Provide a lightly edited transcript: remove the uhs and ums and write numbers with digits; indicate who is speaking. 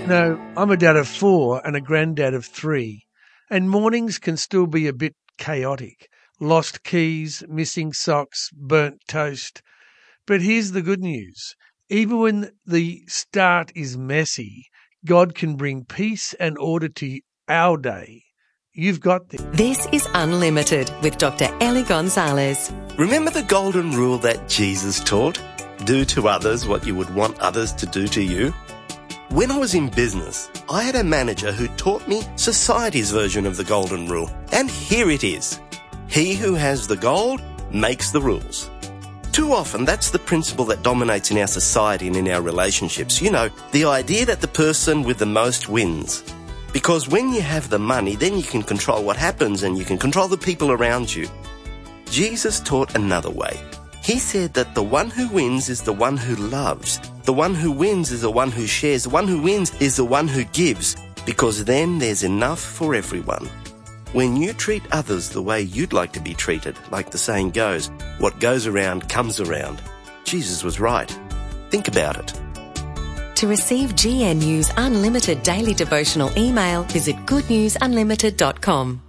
Speaker 1: No, I'm a dad of 4 and a granddad of 3, and mornings can still be a bit chaotic. Lost keys, missing socks, burnt toast. But here's the good news. Even when the start is messy, God can bring peace and order to our day. You've got this.
Speaker 2: This is Unlimited with Dr. Ellie Gonzalez.
Speaker 3: Remember the golden rule that Jesus taught? Do to others what you would want others to do to you? When I was in business, I had a manager who taught me society's version of the golden rule. And here it is. He who has the gold makes the rules. Too often, that's the principle that dominates in our society and in our relationships. You know, the idea that the person with the most wins. Because when you have the money, then you can control what happens and you can control the people around you. Jesus taught another way. He said that the one who wins is the one who loves. The one who wins is the one who shares. The one who wins is the one who gives, because then there's enough for everyone. When you treat others the way you'd like to be treated, like the saying goes, what goes around comes around. Jesus was right. Think about it.
Speaker 2: To receive GNU's Unlimited daily devotional email, visit goodnewsunlimited.com.